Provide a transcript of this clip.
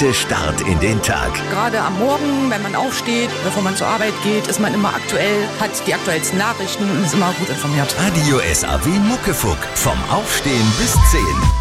Der Start in den Tag. Gerade am Morgen, wenn man aufsteht, bevor man zur Arbeit geht, ist man immer aktuell, hat die aktuellsten Nachrichten und ist immer gut informiert. Radio SAW Muckefuck. Vom Aufstehen bis 10.